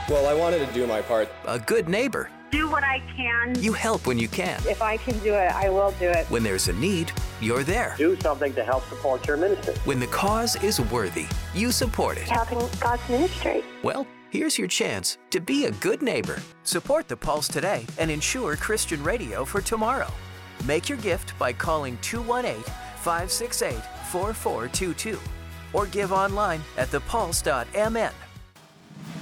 Well, I wanted to do my part. A good neighbor. Do what I can. You help when you can. If I can do it, I will do it. When there's a need, you're there. Do something to help support your ministry. When the cause is worthy, you support it. Helping God's ministry. Well, here's your chance to be a good neighbor. Support the Pulse today and ensure Christian radio for tomorrow. Make your gift by calling 218-568-4422 or give online at thepulse.mn.